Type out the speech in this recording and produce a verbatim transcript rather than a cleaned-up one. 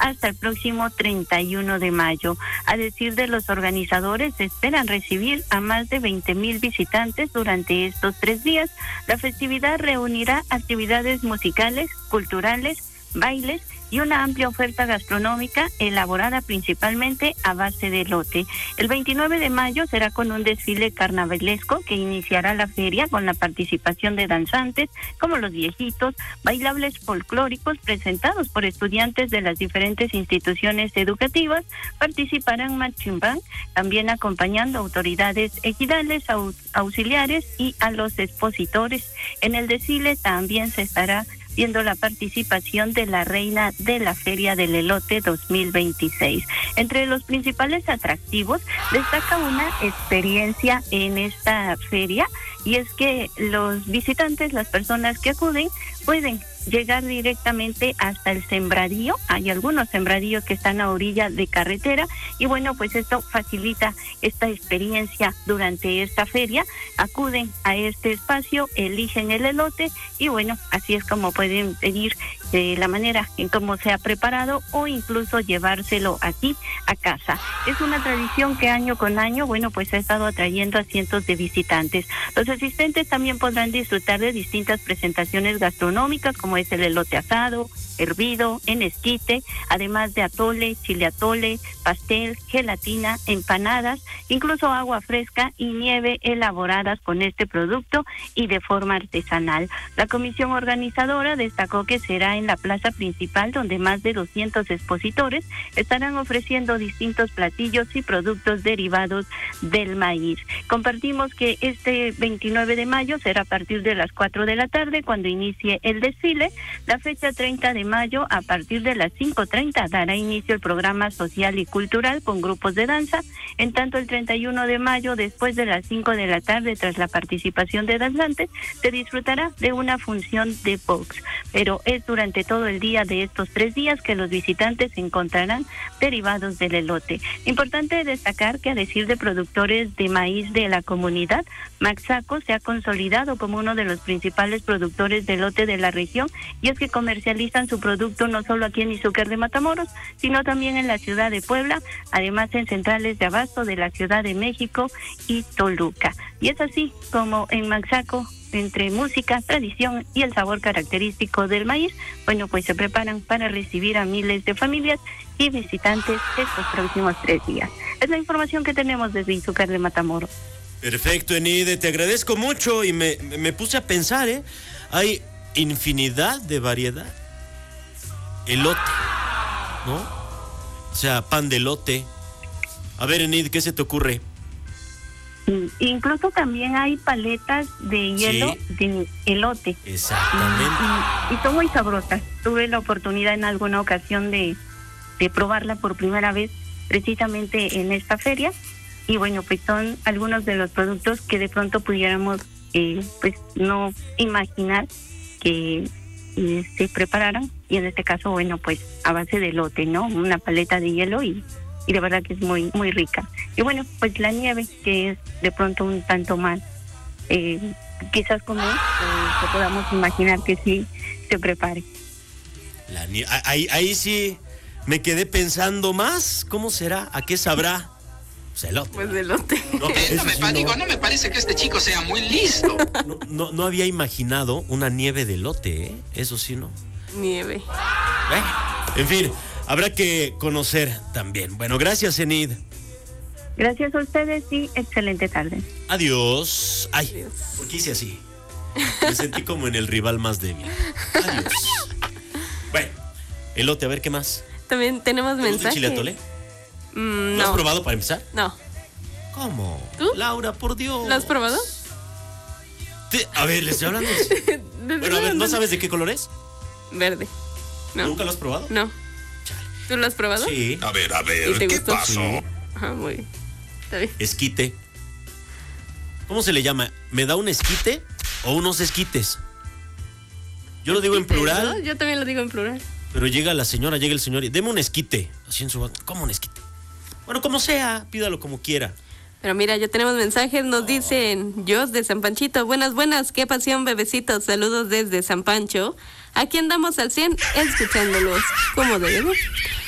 hasta el próximo treinta y uno de mayo. A decir de los organizadores, esperan recibir a más de veinte mil visitantes durante estos tres días. La festividad reunirá actividades musicales, culturales, bailes y una amplia oferta gastronómica elaborada principalmente a base de elote. El veintinueve de mayo será con un desfile carnavalesco que iniciará la feria con la participación de danzantes como Los Viejitos, bailables folclóricos presentados por estudiantes de las diferentes instituciones educativas. Participarán Machimbán, también acompañando autoridades ejidales, au- auxiliares y a los expositores. En el desfile también se estará viendo la participación de la reina de la Feria del Elote dos mil veintiséis. Entre los principales atractivos destaca una experiencia en esta feria, y es que los visitantes, las personas que acuden, pueden llegar directamente hasta el sembradío. Hay algunos sembradíos que están a orilla de carretera y bueno, pues esto facilita esta experiencia durante esta feria. Acuden a este espacio, eligen el elote y bueno, así es como pueden pedir de la manera en cómo se ha preparado o incluso llevárselo aquí a casa. Es una tradición que año con año, bueno, pues ha estado atrayendo a cientos de visitantes. Los asistentes también podrán disfrutar de distintas presentaciones gastronómicas como es el elote asado, hervido, en esquite, además de atole, chile atole, pastel, gelatina, empanadas, incluso agua fresca y nieve elaboradas con este producto y de forma artesanal. La comisión organizadora destacó que será en la plaza principal donde más de doscientos expositores estarán ofreciendo distintos platillos y productos derivados del maíz. Compartimos que este veintinueve de mayo será a partir de las cuatro de la tarde cuando inicie el desfile. La fecha treinta de mayo a partir de las cinco treinta dará inicio el programa social y cultural con grupos de danza. En tanto el treinta y uno de mayo después de las cinco de la tarde, tras la participación de danzantes, se disfrutará de una función de box. Pero es durante todo el día de estos tres días que los visitantes encontrarán derivados del elote. Importante destacar que a decir de productores de maíz de la comunidad, Maxaco se ha consolidado como uno de los principales productores de elote de la región, y es que comercializan su producto no solo aquí en Izúcar de Matamoros, sino también en la ciudad de Puebla, además en centrales de abasto de la Ciudad de México y Toluca. Y es así como en Maxaco, entre música, tradición y el sabor característico del maíz, bueno, pues se preparan para recibir a miles de familias y visitantes estos próximos tres días. Es la información que tenemos desde Izúcar de Matamoros. Perfecto, Enide, te agradezco mucho y me, me puse a pensar, ¿eh? Hay infinidad de variedad. Elote, ¿no? O sea, pan de elote. A ver, Enid, ¿qué se te ocurre? Incluso también hay paletas de hielo, sí, de elote. Exactamente. Y, y son muy sabrosas. Tuve la oportunidad en alguna ocasión de, de probarla por primera vez precisamente en esta feria. Y bueno, pues son algunos de los productos que de pronto pudiéramos eh, pues no imaginar que eh, se prepararan. Y en este caso, bueno, pues a base de elote, ¿no? Una paleta de hielo y y de verdad que es muy muy rica. Y bueno, pues la nieve, que es de pronto un tanto más eh, quizás común, eh, que podamos imaginar que sí se prepare. La nie- ahí, ahí sí me quedé pensando más, ¿cómo será? ¿A qué sabrá? Pues elote. Pues elote. No, eh, no, me, sí, digo, no. no me parece que este chico sea muy listo. No, no, no había imaginado una nieve de elote, ¿eh? Eso sí, no. Nieve. ¿Eh? En fin, habrá que conocer también. Bueno, gracias, Enid. Gracias a ustedes y excelente tarde. Adiós. Ay, Adiós. ¿Por qué hice así? Me sentí como en el rival más débil. Adiós. Bueno, elote, a ver qué más. También tenemos ¿Te gusta mensaje. el chile atole? Mm, ¿Lo no. has probado para empezar? No. ¿Cómo? ¿Tú? Laura, por Dios. ¿Lo has probado? Te- a ver, le estoy hablando. Bueno, a ver, ¿no sabes de qué color es? Verde. No. ¿Nunca lo has probado? No. Chale. ¿Tú lo has probado? Sí. A ver, a ¿Y ver, te ¿qué gustó? pasó? Sí. Ajá, muy bien. Está bien. Esquite. ¿Cómo se le llama? ¿Me da un esquite o unos esquites? Yo lo digo en plural. ¿No? Yo también lo digo en plural. Pero llega la señora, llega el señor y deme un esquite. Así en su... ¿Cómo un esquite? Bueno, como sea, pídalo como quiera. Pero mira, ya tenemos mensajes, nos dicen Jos de San Panchito, buenas, buenas, qué pasión, bebecitos, saludos desde San Pancho. Aquí andamos al cien, escuchándolos como debe.